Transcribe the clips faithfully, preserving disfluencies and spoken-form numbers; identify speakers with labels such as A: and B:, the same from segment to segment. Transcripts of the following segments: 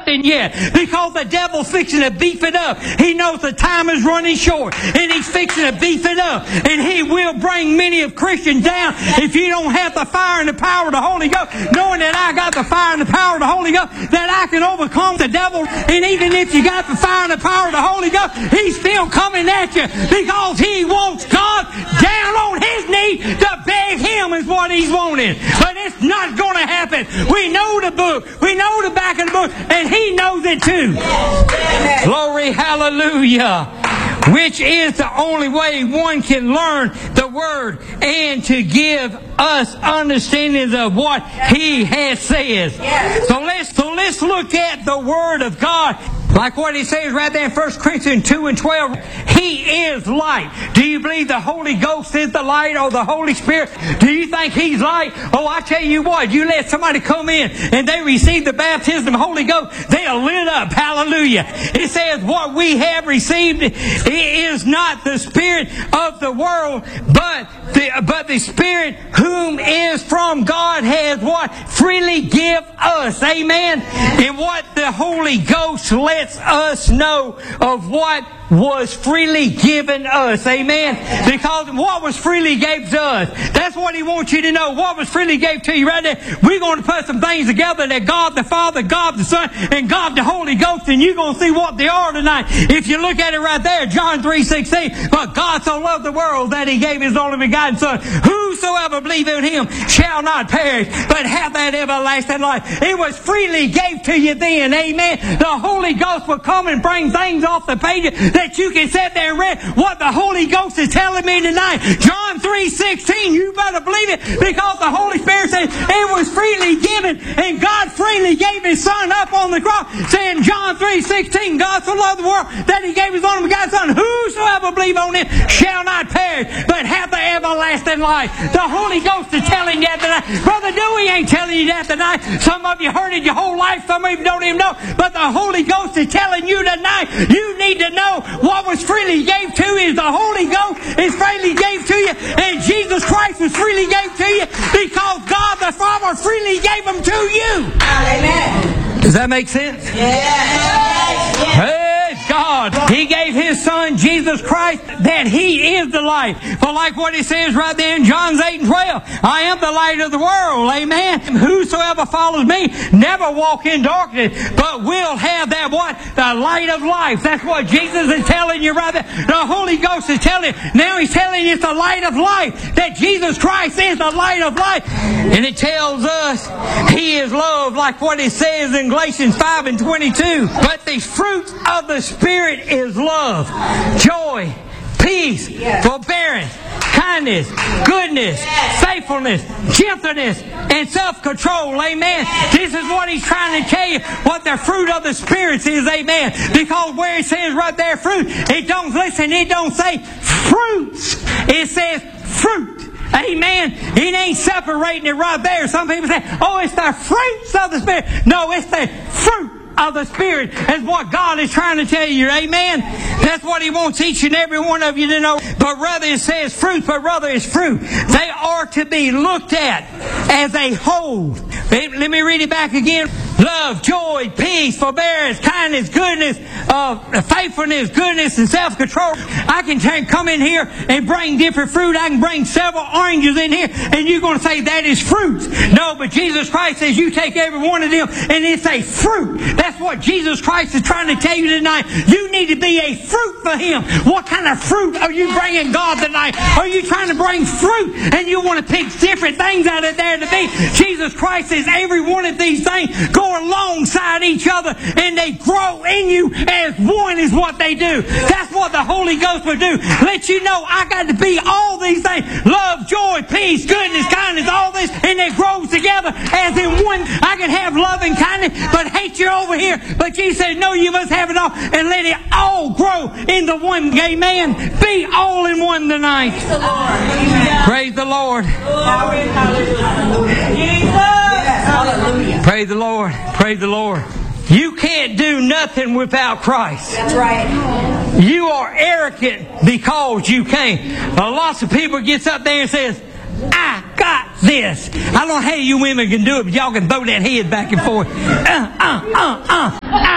A: nothing yet. Because the devil's fixing to beef it up. He knows the time is running short. And he's fixing to beef it up. And he will bring many of Christians down if you don't have the fire and the power of the Holy Ghost. Knowing that I got the fire and the power of the Holy Ghost, that I can overcome the devil. And even if you got the fire and the power of the Holy Ghost, he's still coming at you because he wants God down on his knees to beg him is what he's wanting. But it's not going to happen. We know the book. We know the back of the book. And he knows it too. Glory, hallelujah. Which is the only way one can learn the Word and to give us understanding of what He has said. So let's, so let's look at the Word of God. Like what he says right there in First Corinthians two and twelve. He is light. Do you believe the Holy Ghost is the light or the Holy Spirit? Do you think He's light? Oh, I tell you what, you let somebody come in and they receive the baptism of the Holy Ghost, they are lit up. Hallelujah. It says what we have received is not the Spirit of the world, but the, but the Spirit whom is from God has what? Freely give us. Amen. And what the Holy Ghost lets us know of what was freely given us. Amen. Because what was freely gave to us. That's what He wants you to know. What was freely gave to you right there. We're going to put some things together that God the Father, God the Son, and God the Holy Ghost, and you're going to see what they are tonight. If you look at it right there, John three sixteen. But God so loved the world that He gave His only begotten Son. Whosoever believe in Him shall not perish, but have that everlasting life. It was freely gave to you then. Amen. The Holy Ghost will come and bring things off the pages that you can sit there and read what the Holy Ghost is telling me tonight. John three sixteen, you better believe it, because the Holy Spirit says it was freely given, and God freely gave His Son up on the cross, saying John three sixteen, God so loved the world that He gave His only begotten Son. Whosoever believe on Him shall not perish, but have the everlasting life. The Holy Ghost is telling you that tonight. Brother Dewey ain't telling you that tonight. Some of you heard it your whole life, some of you don't even know, but the Holy Ghost is telling you tonight, you need to know what was freely gave to you is the Holy Ghost is freely gave to you, and Jesus Christ was freely gave to you because God the Father freely gave them to you. Amen. Does that make sense? Yes. Praise God. He gave His Son, Jesus Christ, that He is the light. For like what He says right there in John eight and twelve, I am the light of the world. Amen. Whosoever follows me never walk in darkness, but will have that what? The light of life. That's what Jesus is telling you right there. The Holy Ghost is telling you. Now He's telling you it's the light of life. That Jesus Christ is the light of life. And it tells us He is love, like what it says in Galatians five and twenty-two. But the fruit of the Spirit is love, joy, peace, yes, forbearance, kindness, goodness, yes, faithfulness, gentleness, and self-control. Amen. Yes. This is what He's trying to tell you, what the fruit of the Spirit is. Amen. Because where it says right there fruit, it don't, listen, it don't say fruits. It says fruit. Amen. It ain't separating it right there. Some people say, oh, it's the fruits of the Spirit. No, it's the fruit of the Spirit is what God is trying to tell you. Amen. That's what He wants each and every one of you to know. But rather it says fruit, but rather it's fruit. They are to be looked at as a whole. Let me read it back again. Love, joy, peace, forbearance, kindness, goodness, uh, faithfulness, goodness, and self-control. I can take, come in here and bring different fruit. I can bring several oranges in here, and you're going to say that is fruit. No, but Jesus Christ says you take every one of them, and it's a fruit. That's what Jesus Christ is trying to tell you tonight. You need to be a fruit for Him. What kind of fruit are you bringing God tonight? Are you trying to bring fruit, and you want to pick different things out of there to be? Jesus Christ says every one of these things go alongside each other, and they grow in you as one is what they do. That's what the Holy Ghost will do. Let you know I got to be all these things. Love, joy, peace, goodness, kindness, all this, and it grows together as in one. I can have love and kindness, but hate you over here. But Jesus said, no, you must have it all, and let it all grow into one. Amen. Be all in one tonight. Praise the Lord. Praise the Lord. Hallelujah. Praise the Lord. Praise the Lord. You can't do nothing without Christ.
B: That's right.
A: You are arrogant because you can't. Uh, lots of people gets up there and says, I got this. I don't know how you women can do it, but y'all can throw that head back and forth. Uh, uh, uh, uh.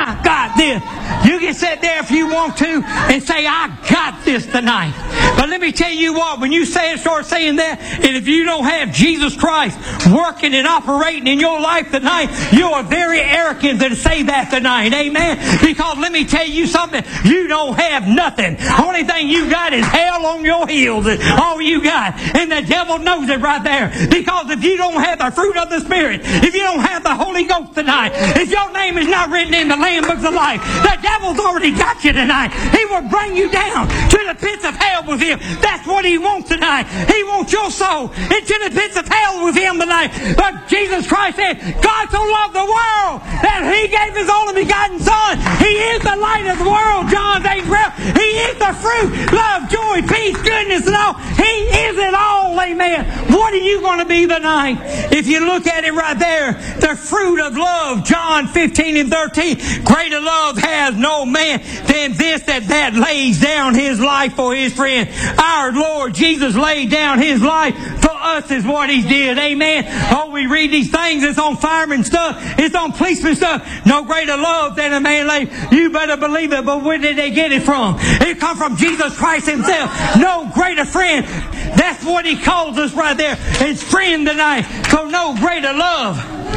A: is. You can sit there if you want to and say, I got this tonight. But let me tell you what, when you say it, start saying that, and if you don't have Jesus Christ working and operating in your life tonight, you are very arrogant to say that tonight. Amen? Because let me tell you something, you don't have nothing. The only thing you got is hell on your heels. All you got. And the devil knows it right there. Because if you don't have the fruit of the Spirit, if you don't have the Holy Ghost tonight, if your name is not written in the Lamb Books of Life, the devil's already got you tonight. He will bring you down to the pits of hell with him. That's what he wants tonight. He wants your soul into the pits of hell with him tonight. But Jesus Christ said, God so loved the world that he gave his only begotten Son. He is the light of the world, John eight twelve. He is the fruit, love, joy, peace, goodness, and all. He is it all, amen. What are you going to be tonight? If you look at it right there, the fruit of love, John fifteen and thirteen. Greater love has no man than this, that that lays down his life for his friend. Our Lord Jesus laid down his life for us is what he did. Amen. Oh, we read these things. It's on fireman stuff. It's on policeman stuff. No greater love than a man laid. You better believe it. But where did they get it from? It come from Jesus Christ himself. No greater friend. That's what he calls us right there. It's friend tonight. So no greater love.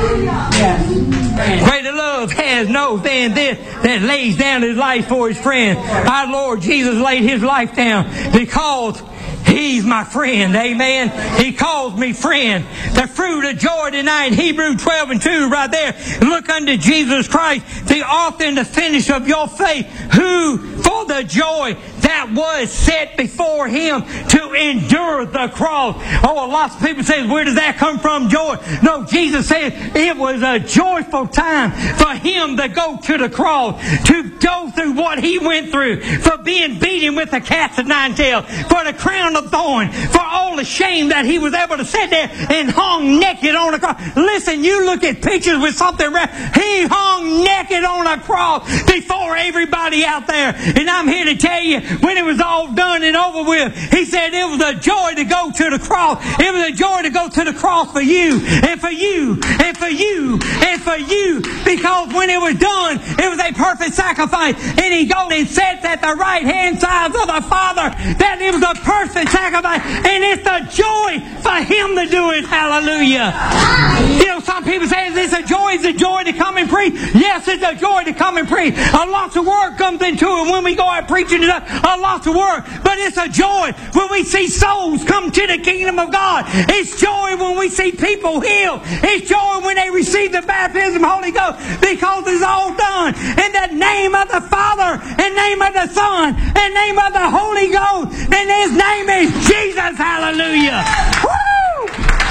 A: Greater love has no than this that lays down his life for his friend. Our Lord Jesus laid his life down because he's my friend. Amen. He calls me friend. The fruit of joy tonight, Hebrews twelve and two right there. Look unto Jesus Christ, the author and the finisher of your faith, who for the joy that was set before him to endure the cross. Oh, lots of people say, where does that come from, joy? No, Jesus said it was a joyful time for him to go to the cross, to go through what he went through, for being beaten with the cats of nine tails, for the crown of thorn, for all the shame that he was able to sit there and hung naked on a cross. Listen, you look at pictures with something red. He hung naked on a cross before everybody out there. And I'm here to tell you, when it was all done and over with, he said it was a joy to go to the cross. It was a joy to go to the cross for you and for you and for you and for you. Because when it was done, it was a perfect sacrifice. And he goes and sits at the right hand side of the Father. That it was a perfect sacrifice. And it's the joy for him to do it. Hallelujah. You know, some people say, is this a joy? Is it a joy to come and preach? Yes, it's a joy to come and preach. A lot of work comes into it when we go out preaching it. A lot of work. But it's a joy when we see souls come to the kingdom of God. It's joy when we see people healed. It's joy when they receive the baptism of the Holy Ghost, because it's all done in the name of the Father, in the name of the Son, in the name of the Holy Ghost, and his name is Jesus. Hallelujah. Woo!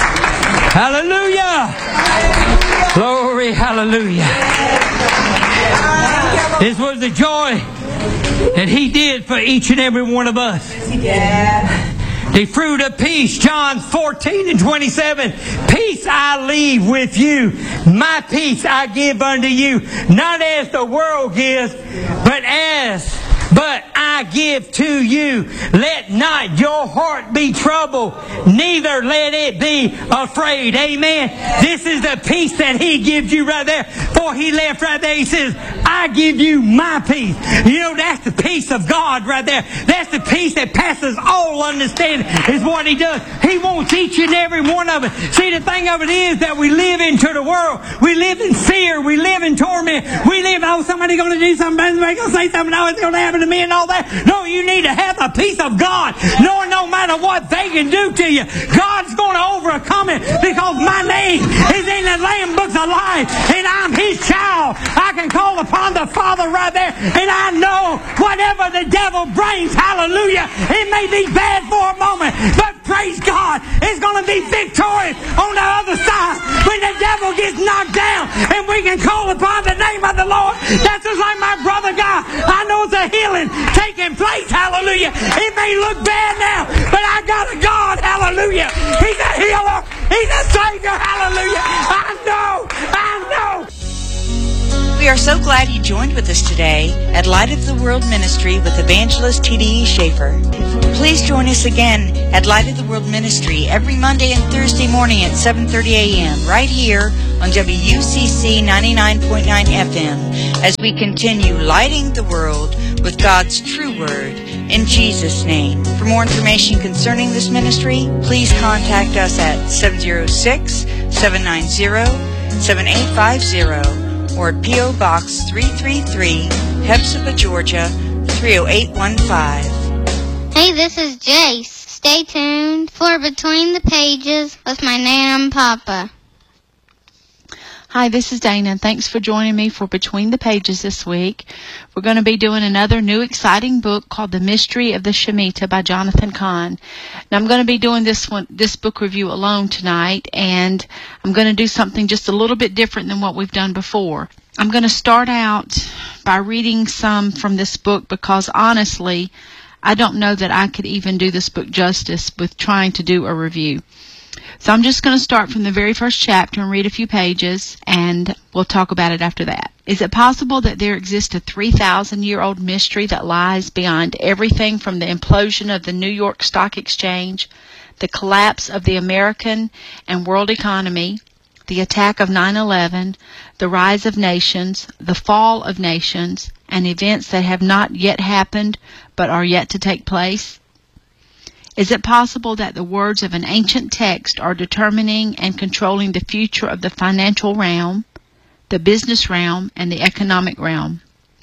A: Hallelujah. Glory. Hallelujah. This was the joy that he did for each and every one of us. The fruit of peace, John fourteen and twenty-seven. Peace I leave with you. My peace I give unto you. Not as the world gives, but as but I give to you. Let not your heart be troubled, neither let it be afraid. Amen. This is the peace that he gives you right there. For he left right there, he says, I give you my peace. You know, that's the peace of God right there. That's the peace that passes all understanding, is what he does. He wants each and every one of us. See, the thing of it is that we live into the world. We live in fear. We live in torment. We live, oh, somebody's going to do something, somebody's going to say something, oh, it's going to happen to me and all that. No, you need to have the peace of God, knowing no matter what they can do to you, God's going to overcome it, because my name is in the Lamb Books of Life, and I'm his child. I can call upon the Father right there, and I know whatever the devil brings, hallelujah, it may be bad for a moment, but praise God, it's going to be victorious on the other side when the devil gets knocked down, and we can call upon the name of the Lord. That's just like my brother God. I know it's a healing taking place, hallelujah. It may look bad now, but I got a God, hallelujah. He's a healer. He's a Savior, hallelujah. I know, I know.
B: We are so glad you joined with us today at Light of the World Ministry with Evangelist T D E Schaefer. Please join us again at Light of the World Ministry every Monday and Thursday morning at seven thirty a.m. right here on W U C C ninety-nine point nine F M as we continue lighting the world with God's true word in Jesus' name. For more information concerning this ministry, please contact us at seven oh six, seven nine zero, seven eight five zero or at P O. Box three three three, Hepzibah, Georgia three oh eight one five.
C: Hey, this is Jace. Stay tuned for Between the Pages with my Nana and Papa.
D: Hi, this is Dana. Thanks for joining me for Between the Pages this week. We're going to be doing another new exciting book called The Mystery of the Shemitah by Jonathan Cahn. Now, I'm going to be doing this one, this book review alone tonight, and I'm going to do something just a little bit different than what we've done before. I'm going to start out by reading some from this book because, honestly, I don't know that I could even do this book justice with trying to do a review. So I'm just going to start from the very first chapter and read a few pages, and we'll talk about it after that. Is it possible that there exists a three thousand year old mystery that lies beyond everything from the implosion of the New York Stock Exchange, the collapse of the American and world economy, the attack of nine eleven, the rise of nations, the fall of nations, and events that have not yet happened but are yet to take place? Is it possible that the words of an ancient text are determining and controlling the future of the financial realm, the business realm, and the economic realm?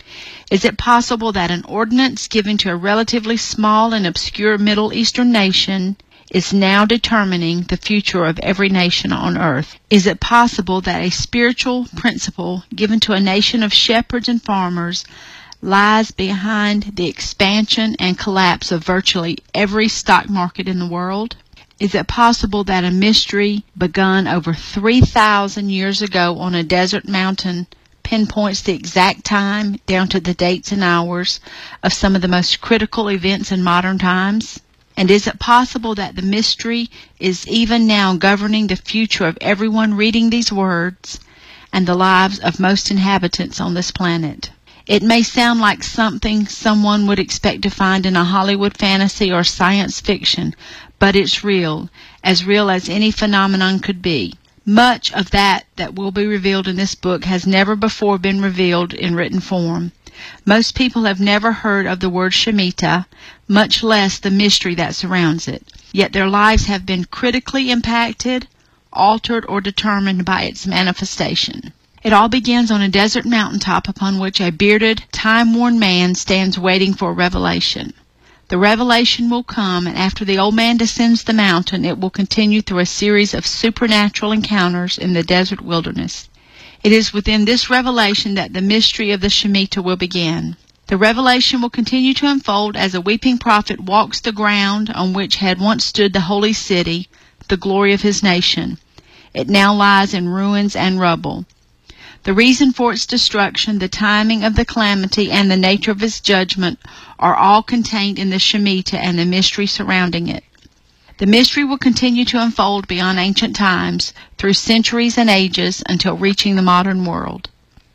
D: Is it possible that an ordinance given to a relatively small and obscure Middle Eastern nation is now determining the future of every nation on earth? Is it possible that a spiritual principle given to a nation of shepherds and farmers lies behind the expansion and collapse of virtually every stock market in the world? Is it possible that a mystery begun over three thousand years ago on a desert mountain pinpoints the exact time down to the dates and hours of some of the most critical events in modern times? And is it possible that the mystery is even now governing the future of everyone reading these words and the lives of most inhabitants on this planet? It may sound like something someone would expect to find in a Hollywood fantasy or science fiction, but it's real, as real as any phenomenon could be. Much of that that will be revealed in this book has never before been revealed in written form. Most people have never heard of the word Shemitah, much less the mystery that surrounds it. Yet their lives have been critically impacted, altered, or determined by its manifestation. It all begins on a desert mountaintop upon which a bearded, time-worn man stands waiting for a revelation. The revelation will come, and after the old man descends the mountain, it will continue through a series of supernatural encounters in the desert wilderness. It is within this revelation that the mystery of the Shemitah will begin. The revelation will continue to unfold as a weeping prophet walks the ground on which had once stood the holy city, the glory of his nation. It now lies in ruins and rubble. The reason for its destruction, the timing of the calamity, and the nature of its judgment are all contained in the Shemitah and the mystery surrounding it. The mystery will continue to unfold beyond ancient times, through centuries and ages, until reaching the modern world.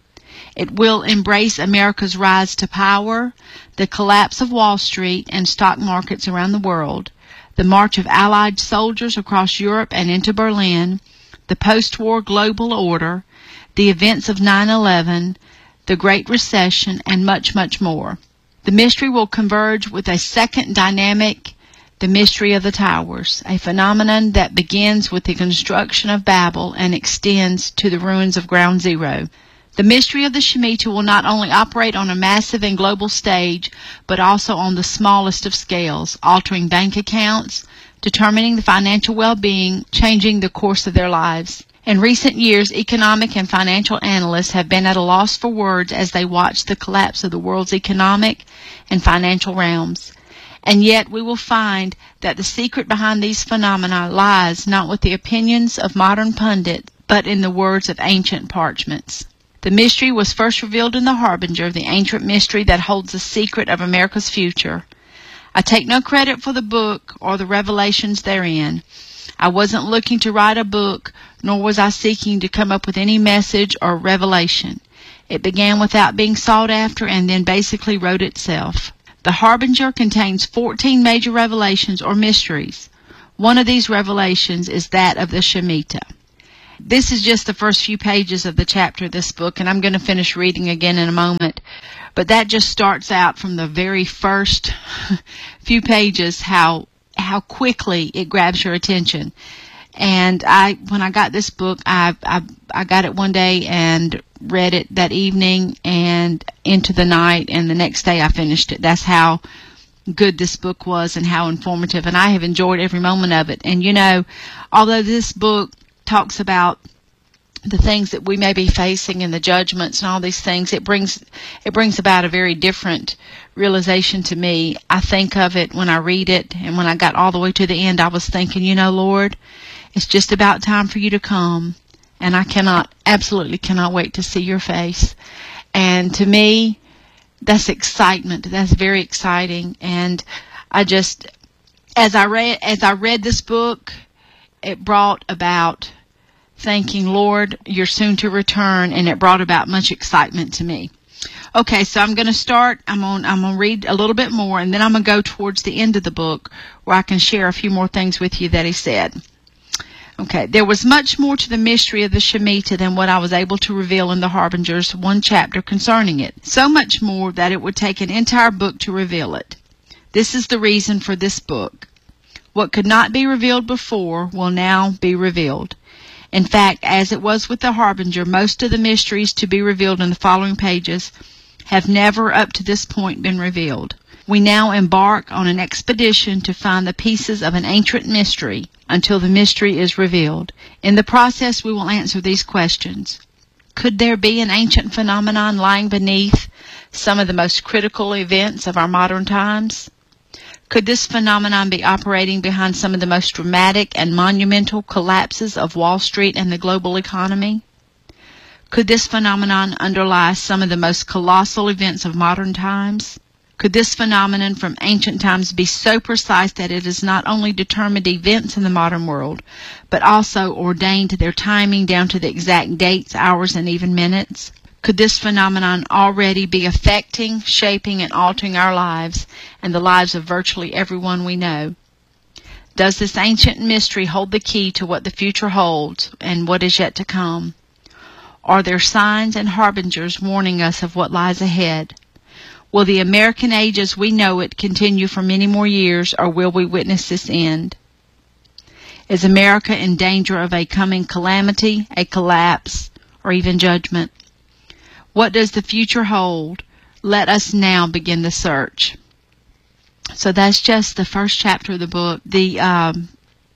D: It will embrace America's rise to power, the collapse of Wall Street and stock markets around the world, the march of Allied soldiers across Europe and into Berlin, the post-war global order, the events of nine eleven, the Great Recession, and much, much more. The mystery will converge with a second dynamic, the mystery of the towers, a phenomenon that begins with the construction of Babel and extends to the ruins of Ground Zero. The mystery of the Shemitah will not only operate on a massive and global stage, but also on the smallest of scales, altering bank accounts, determining the financial well-being, changing the course of their lives. In recent years, economic and financial analysts have been at a loss for words as they watch the collapse of the world's economic and financial realms. And yet we will find that the secret behind these phenomena lies not with the opinions of modern pundits, but in the words of ancient parchments. The mystery was first revealed in the Harbinger, the ancient mystery that holds the secret of America's future. I take no credit for the book or the revelations therein. I wasn't looking to write a book, nor was I seeking to come up with any message or revelation. It began without being sought after and then basically wrote itself. The Harbinger contains fourteen major revelations or mysteries. One of these revelations is that of the Shemitah. This is just the first few pages of the chapter of this book, and I'm going to finish reading again in a moment. But that just starts out from the very first few pages how how quickly it grabs your attention. And I, when I got this book, I, I I got it one day and read it that evening and into the night, and the next day I finished it. That's how good this book was and how informative, and I have enjoyed every moment of it. And you know, although this book talks about the things that we may be facing and the judgments and all these things, it brings it brings about a very different realization to me. I think of it when I read it, and when I got all the way to the end, I was thinking, you know, Lord, it's just about time for you to come, and I cannot, absolutely cannot wait to see your face. And to me, that's excitement. That's very exciting. And I just, as I read, as I read this book, it brought about thinking, Lord, you're soon to return, and it brought about much excitement to me. Okay, so I'm going to start, I'm on, I'm going to read a little bit more, and then I'm going to go towards the end of the book where I can share a few more things with you that he said. Okay, there was much more to the mystery of the Shemitah than what I was able to reveal in the Harbinger's one chapter concerning it. So much more that it would take an entire book to reveal it. This is the reason for this book. What could not be revealed before will now be revealed. In fact, as it was with the Harbinger, most of the mysteries to be revealed in the following pages have never up to this point been revealed. We now embark on an expedition to find the pieces of an ancient mystery until the mystery is revealed. In the process, we will answer these questions. Could there be an ancient phenomenon lying beneath some of the most critical events of our modern times? Could this phenomenon be operating behind some of the most dramatic and monumental collapses of Wall Street and the global economy? Could this phenomenon underlie some of the most colossal events of modern times? Could this phenomenon from ancient times be so precise that it has not only determined events in the modern world, but also ordained their timing down to the exact dates, hours, and even minutes? Could this phenomenon already be affecting, shaping, and altering our lives and the lives of virtually everyone we know? Does this ancient mystery hold the key to what the future holds and what is yet to come? Are there signs and harbingers warning us of what lies ahead? Will the American age as we know it continue for many more years, or will we witness this end? Is America in danger of a coming calamity, a collapse, or even judgment? What does the future hold? Let us now begin the search. So that's just the first chapter of the book. The um,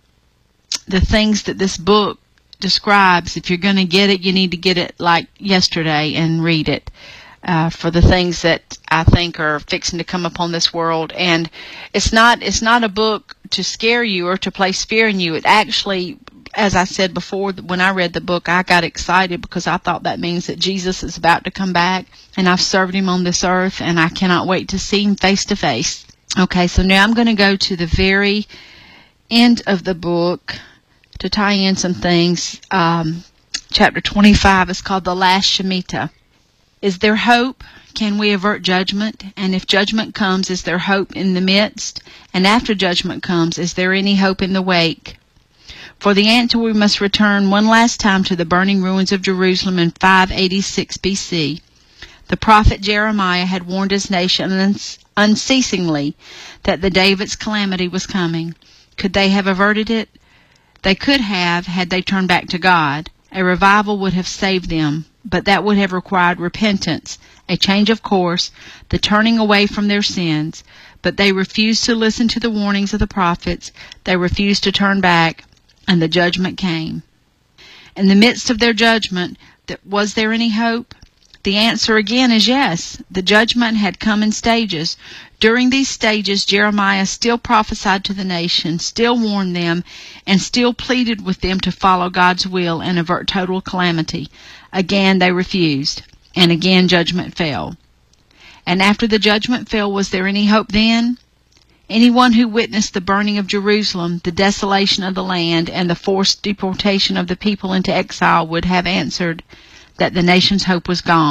D: the things that this book describes, if you're going to get it, you need to get it like yesterday and read it. Uh, for the things that I think are fixing to come upon this world. And it's not it's not a book to scare you or to place fear in you. It actually, as I said before, when I read the book, I got excited because I thought that means that Jesus is about to come back, and I've served him on this earth, and I cannot wait to see him face to face. Okay, so now I'm going to go to the very end of the book to tie in some things. Um, chapter twenty-five is called The Last Shemitah. Is there hope? Can we avert judgment? And if judgment comes, is there hope in the midst? And after judgment comes, is there any hope in the wake? For the answer, we must return one last time to the burning ruins of Jerusalem in five eighty-six B C. The prophet Jeremiah had warned his nation unceasingly that the day of its calamity was coming. Could they have averted it? They could have, had they turned back to God. A revival would have saved them, but that would have required repentance, a change of course, the turning away from their sins. But they refused to listen to the warnings of the prophets. They refused to turn back, and the judgment came. In the midst of their judgment, was there any hope? The answer again is yes. The judgment had come in stages. During these stages, Jeremiah still prophesied to the nation, still warned them, and still pleaded with them to follow God's will and avert total calamity. Again, they refused, and again judgment fell. And after the judgment fell, was there any hope then? Anyone who witnessed the burning of Jerusalem, the desolation of the land, and the forced deportation of the people into exile would have answered that the nation's hope was gone.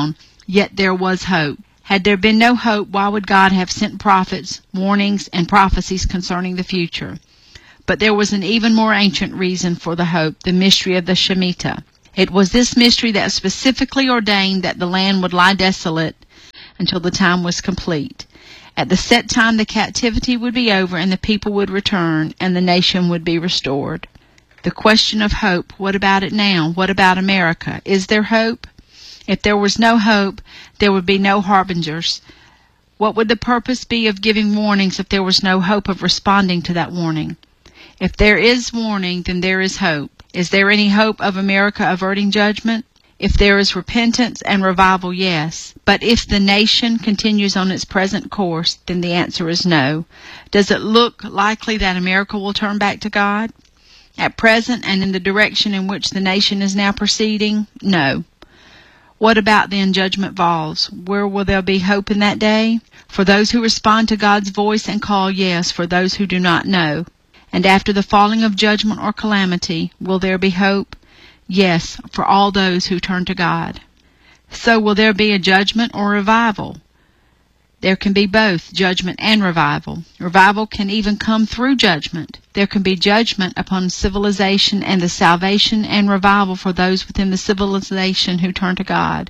D: Yet there was hope. Had there been no hope, why would God have sent prophets, warnings, and prophecies concerning the future? But there was an even more ancient reason for the hope, the mystery of the Shemitah. It was this mystery that specifically ordained that the land would lie desolate until the time was complete. At the set time, the captivity would be over, and the people would return, and the nation would be restored. The question of hope, what about it now? What about America? Is there hope? If there was no hope, there would be no harbingers. What would the purpose be of giving warnings if there was no hope of responding to that warning? If there is warning, then there is hope. Is there any hope of America averting judgment? If there is repentance and revival, yes. But if the nation continues on its present course, then the answer is no. Does it look likely that America will turn back to God? At present, and in the direction in which the nation is now proceeding, no. What about then judgment falls? Where will there be hope in that day? For those who respond to God's voice and call, yes. For those who do not, no. And after the falling of judgment or calamity, will there be hope? Yes, for all those who turn to God. So will there be a judgment or revival? There can be both judgment and revival. Revival can even come through judgment. There can be judgment upon civilization and the salvation and revival for those within the civilization who turn to God.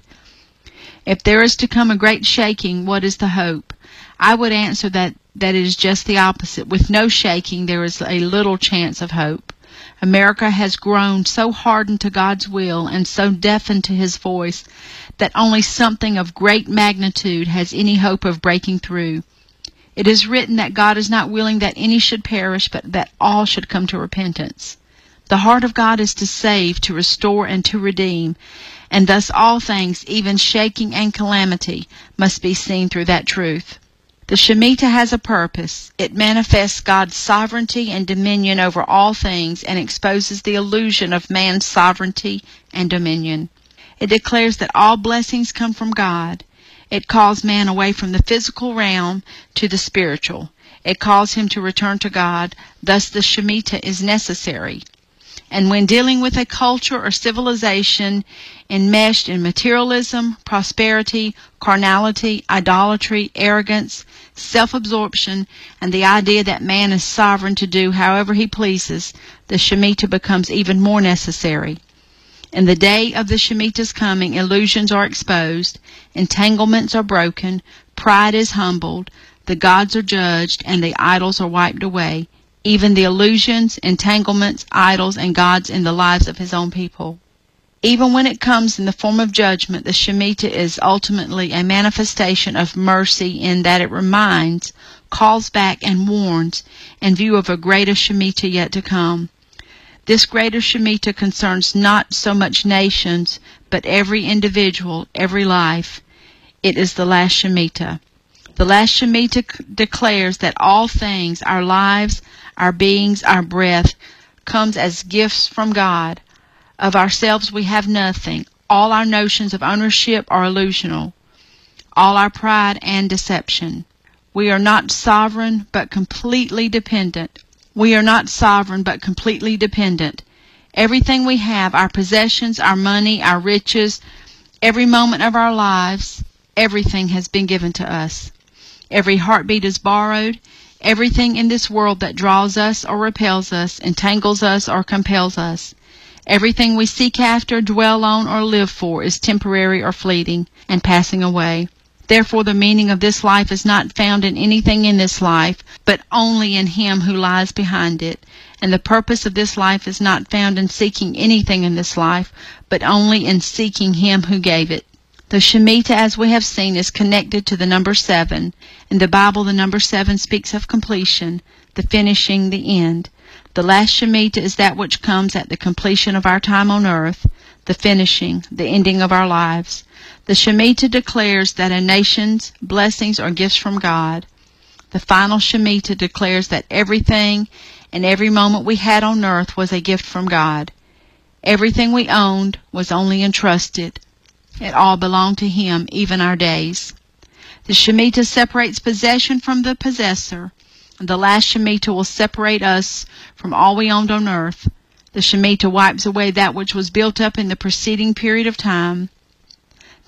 D: If there is to come a great shaking, what is the hope? I would answer that, that it is just the opposite. With no shaking, there is a little chance of hope. America has grown so hardened to God's will and so deafened to His voice that only something of great magnitude has any hope of breaking through. It is written that God is not willing that any should perish, but that all should come to repentance. The heart of God is to save, to restore, and to redeem, and thus all things, even shaking and calamity, must be seen through that truth. The Shemitah has a purpose. It manifests God's sovereignty and dominion over all things and exposes the illusion of man's sovereignty and dominion. It declares that all blessings come from God. It calls man away from the physical realm to the spiritual. It calls him to return to God. Thus the Shemitah is necessary. And when dealing with a culture or civilization enmeshed in materialism, prosperity, carnality, idolatry, arrogance, self-absorption, and the idea that man is sovereign to do however he pleases, the Shemitah becomes even more necessary. In the day of the Shemitah's coming, illusions are exposed, entanglements are broken, pride is humbled, the gods are judged, and the idols are wiped away, even the illusions, entanglements, idols, and gods in the lives of His own people. Even when it comes in the form of judgment, the Shemitah is ultimately a manifestation of mercy in that it reminds, calls back, and warns in view of a greater Shemitah yet to come. This greater Shemitah concerns not so much nations, but every individual, every life. It is the last Shemitah. The last Shemitah declares that all things, our lives, our beings, our breath, comes as gifts from God. Of ourselves we have nothing. All our notions of ownership are illusional. All our pride and deception. We are not sovereign, but completely dependent. We are not sovereign, but completely dependent. Everything we have, our possessions, our money, our riches, every moment of our lives, everything has been given to us. Every heartbeat is borrowed. Everything in this world that draws us or repels us, entangles us or compels us. Everything we seek after, dwell on, or live for is temporary or fleeting and passing away. Therefore, the meaning of this life is not found in anything in this life, but only in Him who lies behind it. And the purpose of this life is not found in seeking anything in this life, but only in seeking Him who gave it. The Shemitah, as we have seen, is connected to the number seven. In the Bible, the number seven speaks of completion, the finishing, the end. The last Shemitah is that which comes at the completion of our time on earth, the finishing, the ending of our lives. The Shemitah declares that a nation's blessings are gifts from God. The final Shemitah declares that everything and every moment we had on earth was a gift from God. Everything we owned was only entrusted. It all belonged to Him, even our days. The Shemitah separates possession from the possessor. The last Shemitah will separate us from all we owned on earth. The Shemitah wipes away that which was built up in the preceding period of time.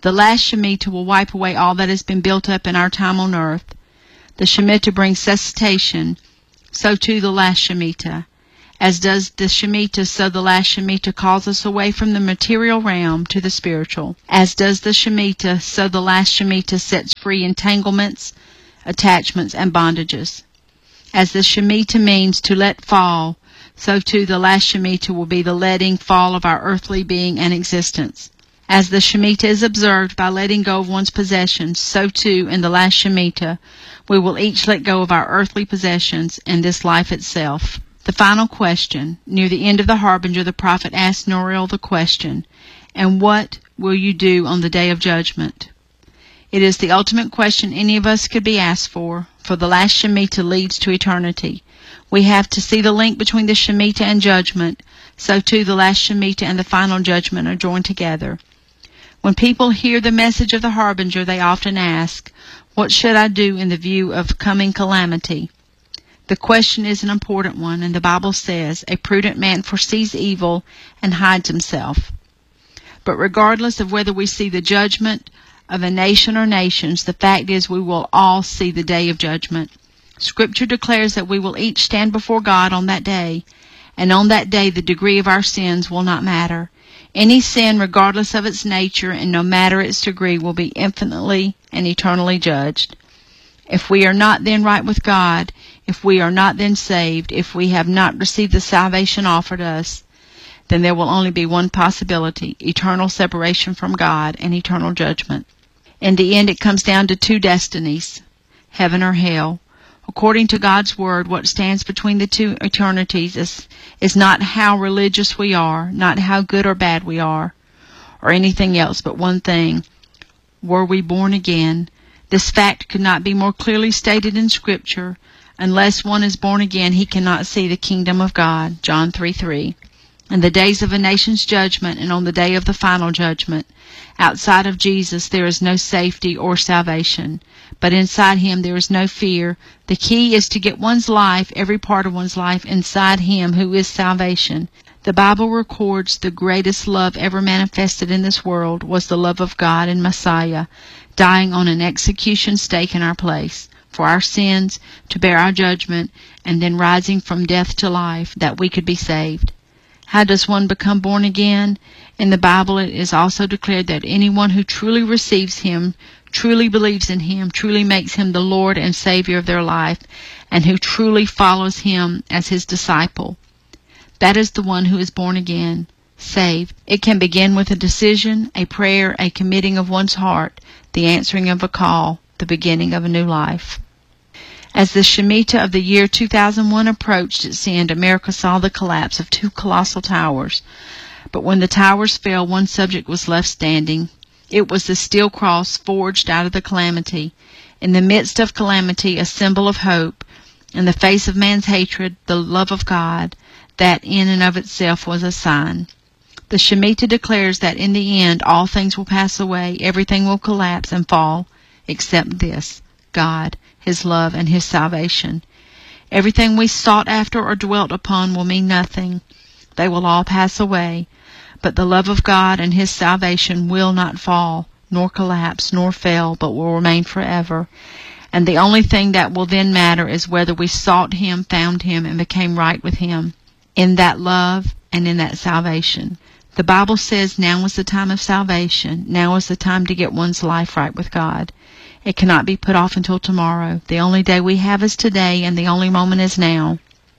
D: The last Shemitah will wipe away all that has been built up in our time on earth. The Shemitah brings cessation, so too the last Shemitah. As does the Shemitah, so the last Shemitah calls us away from the material realm to the spiritual. As does the Shemitah, so the last Shemitah sets free entanglements, attachments, and bondages. As the Shemitah means to let fall, so too the last Shemitah will be the letting fall of our earthly being and existence. As the Shemitah is observed by letting go of one's possessions, so too in the last Shemitah we will each let go of our earthly possessions and this life itself. The final question. Near the end of the Harbinger, the prophet asked Noriel the question, "And what will you do on the day of judgment?" It is the ultimate question any of us could be asked for, for the last Shemitah leads to eternity. We have to see the link between the Shemitah and judgment, so too the last Shemitah and the final judgment are joined together. When people hear the message of the Harbinger, they often ask, "What should I do in the view of coming calamity?" The question is an important one, and the Bible says, "A prudent man foresees evil and hides himself." But regardless of whether we see the judgment of a nation or nations, the fact is we will all see the day of judgment. Scripture declares that we will each stand before God on that day, and on that day the degree of our sins will not matter. Any sin, regardless of its nature and no matter its degree, will be infinitely and eternally judged. If we are not then right with God, if we are not then saved, if we have not received the salvation offered us, then there will only be one possibility, eternal separation from God and eternal judgment. In the end, it comes down to two destinies, heaven or hell. According to God's Word, what stands between the two eternities is, is not how religious we are, not how good or bad we are, or anything else, but one thing. Were we born again? This fact could not be more clearly stated in Scripture. Unless one is born again, he cannot see the kingdom of God. John three three. In the days of a nation's judgment and on the day of the final judgment, outside of Jesus there is no safety or salvation. But inside Him there is no fear. The key is to get one's life, every part of one's life, inside Him who is salvation. The Bible records the greatest love ever manifested in this world was the love of God and Messiah, dying on an execution stake in our place, for our sins, to bear our judgment, and then rising from death to life, that we could be saved. How does one become born again? In the Bible it is also declared that anyone who truly receives Him, truly believes in Him, truly makes Him the Lord and Savior of their life, and who truly follows Him as His disciple, that is the one who is born again, saved. It can begin with a decision, a prayer, a committing of one's heart, the answering of a call, the beginning of a new life. As the Shemitah of the year two thousand one approached its end, America saw the collapse of two colossal towers. But when the towers fell, one subject was left standing. It was the steel cross forged out of the calamity. In the midst of calamity, a symbol of hope. In the face of man's hatred, the love of God, that in and of itself was a sign. The Shemitah declares that in the end all things will pass away, everything will collapse and fall, except this, God, His love, and His salvation. Everything we sought after or dwelt upon will mean nothing. They will all pass away, but the love of God and His salvation will not fall, nor collapse, nor fail, but will remain forever. And the only thing that will then matter is whether we sought Him, found Him, and became right with Him, in that love and in that salvation. The Bible says now is the time of salvation. Now is the time to get one's life right with God. It cannot be put off until tomorrow. The only day we have is today, and the only moment is now.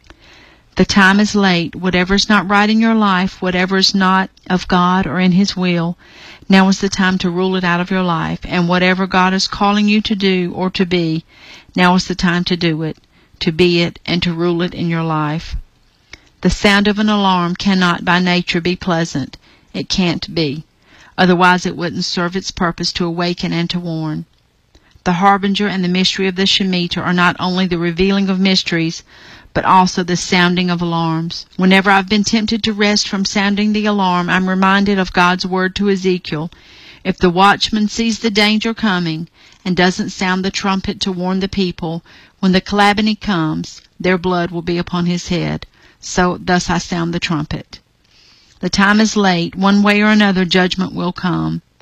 D: The time is late. Whatever is not right in your life, whatever is not of God or in His will, now is the time to rule it out of your life. And whatever God is calling you to do or to be, now is the time to do it, to be it, and to rule it in your life. The sound of an alarm cannot by nature be pleasant. It can't be. Otherwise it wouldn't serve its purpose to awaken and to warn. The Harbinger and the mystery of the Shemitah are not only the revealing of mysteries, but also the sounding of alarms. Whenever I've been tempted to rest from sounding the alarm, I'm reminded of God's word to Ezekiel. If the watchman sees the danger coming and doesn't sound the trumpet to warn the people, when the calamity comes, their blood will be upon his head. So thus I sound the trumpet. The time is late. One way or another judgment will come.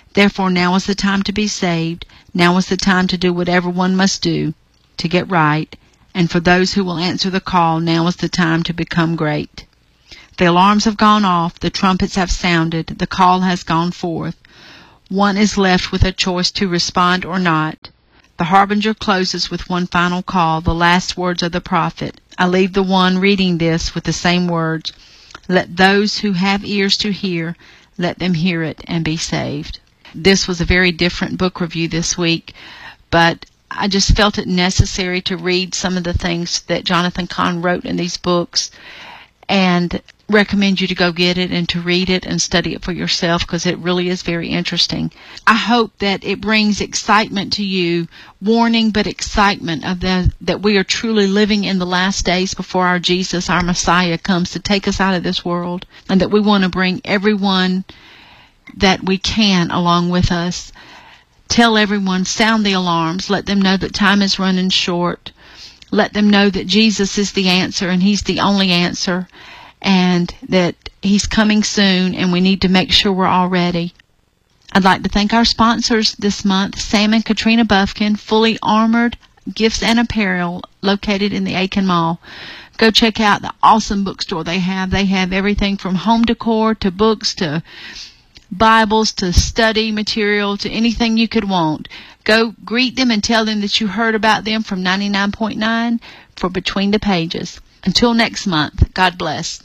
D: Therefore now is the time to be saved. Now is the time to do whatever one must do to get right. And for those who will answer the call, now is the time to become great. The alarms have gone off. The trumpets have sounded. The call has gone forth. One is left with a choice to respond or not. The harbinger closes with one final call, the last words of the prophet. I leave the one reading this with the same words. Let those who have ears to hear, let them hear it and be saved. This was a very different book review this week, but I just felt it necessary to read some of the things that Jonathan Cahn wrote in these books, and recommend you to go get it and to read it and study it for yourself, because it really is very interesting. I hope that it brings excitement to you, warning but excitement of the, that we are truly living in the last days before our Jesus, our Messiah, comes to take us out of this world, and that we want to bring everyone that we can along with us. Tell everyone, sound the alarms, let them know that time is running short. Let them know that Jesus is the answer, and He's the only answer, and that He's coming soon, and we need to make sure we're all ready. I'd like to thank our sponsors this month, Sam and Katrina Buffkin, Fully Armored Gifts and Apparel, located in the Aiken Mall. Go check out the awesome bookstore they have. They have everything from home decor to books to Bibles to study material to anything you could want. Go greet them and tell them that you heard about them from ninety-nine point nine for Between the Pages. Until next month, God bless.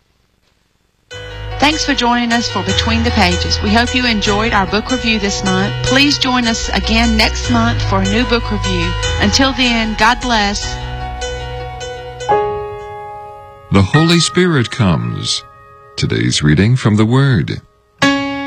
D: Thanks for joining us for Between the Pages. We hope you enjoyed our book review this month. Please join us again next month for a new book review. Until then, God bless.
E: The Holy Spirit comes. Today's reading from the Word.